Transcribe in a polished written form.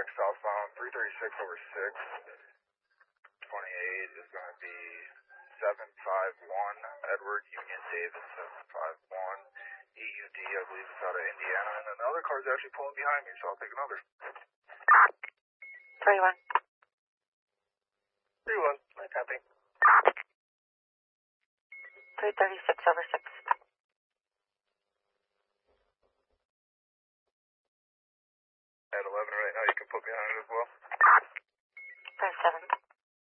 contact southbound 336 over 6. 28 is going to be 751 Edward Union Davis 751 EUD, I believe it's out of Indiana, and then the other car's actually pulling behind me, so I'll take another. 31. 31, I copy. 336 over 6. At 11 right now, you can put behind it as well. 57.